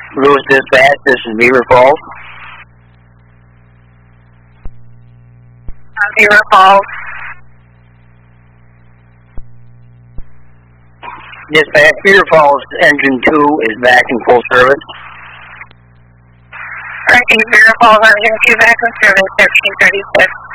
Lewis Dispatch, this is Beaver Falls. Beaver Falls. Dispatch, Beaver Falls engine 2 is back in full service. Beaver Falls engine 2 back in service, 1336.